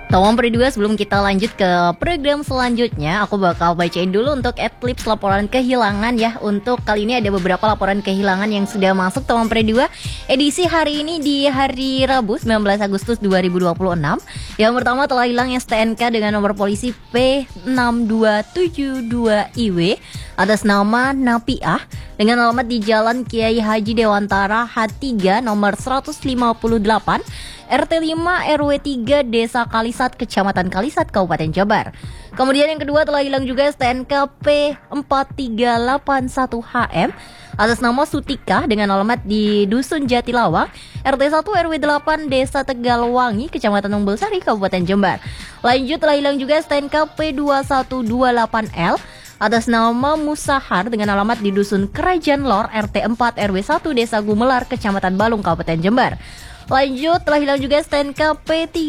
Tolong berdua sebelum kita lanjut ke program selanjutnya, aku bakal bacain dulu untuk adlibs laporan kehilangan ya. Untuk kali ini ada beberapa laporan kehilangan yang sudah masuk Tolong berdua edisi hari ini di hari Rabu 19 Agustus 2026. Yang pertama telah hilang STNK dengan nomor polisi P6272IW atas nama Napiah dengan alamat di Jalan Kiai Haji Dewantara H3 nomor 158 RT 5 RW 3 Desa Kalisat Kecamatan Kalisat Kabupaten Jabar. Kemudian yang kedua telah hilang juga STNK P4381HM atas nama Sutika dengan alamat di Dusun Jatilawang RT 1 RW 8 Desa Tegalwangi Kecamatan Umbul Sari Kabupaten Jember. Lanjut telah hilang juga STNK P2128L atas nama Musahar dengan alamat di Dusun Kerajaan Lor RT 4 RW 1 Desa Gumelar Kecamatan Balung Kabupaten Jember. Lanjut telah hilang juga STNK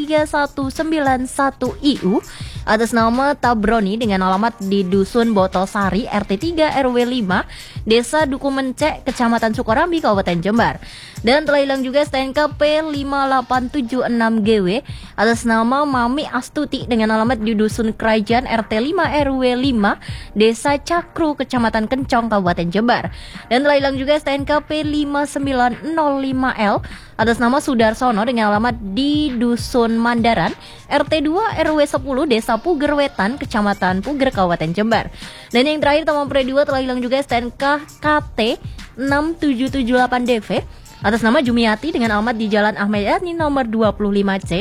P3191IU atas nama Tabroni dengan alamat di Dusun Botosari RT 3 RW 5 Desa Duku Mencek Kecamatan Sukorambi Kabupaten Jember. Dan telah hilang juga STNK P5876GW atas nama Mami Astuti dengan alamat di Dusun Kerajaan RT 5 RW 5 Desa Cakru Kecamatan Kencong Kabupaten Jember. Dan telah hilang juga STNK P5905L atas nama Sudarsono dengan alamat di Dusun Mandaran RT 2 RW 10 Desa Puger Wetan Kecamatan Puger Kabupaten Jember. Dan yang terakhir teman pre 2 telah hilang juga STNK KT 6778DV atas nama Jumiati dengan alamat di Jalan Ahmad Yani nomor 25C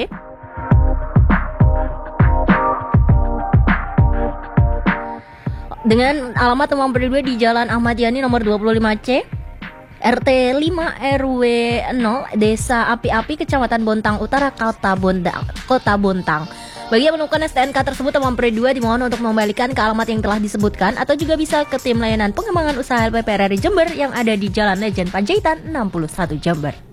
dengan alamat teman pre 2 di Jalan Ahmad Yani nomor 25C RT 5 RW 0 Desa Api-Api Kecamatan Bontang Utara Kota Bontang. Bagi yang menemukan STNK tersebut teman pre 2 dimohon untuk mengembalikan ke alamat yang telah disebutkan atau juga bisa ke tim layanan pengembangan usaha LPPRRI Jember yang ada di Jalan Lejen Panjaitan 61 Jember.